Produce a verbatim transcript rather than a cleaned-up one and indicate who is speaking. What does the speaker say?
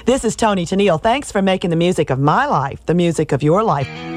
Speaker 1: This is Toni Tennille. Thanks for making the music of my life the music of your life.